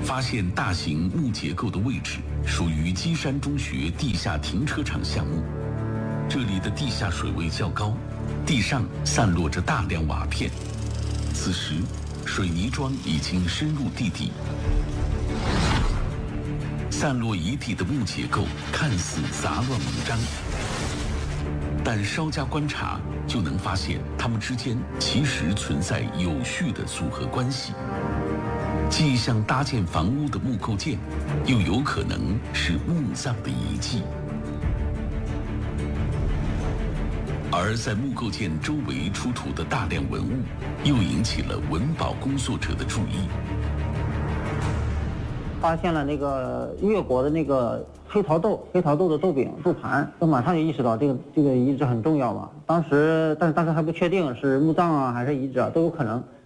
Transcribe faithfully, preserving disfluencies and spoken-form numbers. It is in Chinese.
发现大型木结构的位置属于基山中学地下停车场项目，这里的地下水位较高，地上散落着大量瓦片。此时，水泥桩已经深入地底，散落一地的木结构看似杂乱无章，但稍加观察就能发现它们之间其实存在有序的组合关系。既像搭建房屋的木构件，又有可能是墓葬的遗迹。而在木构件周围出土的大量文物，又引起了文保工作者的注意。 发现了那个越国的那个黑陶豆，黑陶豆的豆饼、豆盘，都马上就意识到这个这个遗址很重要嘛。当时，但是当时还不确定是墓葬啊还是遗址啊，都有可能。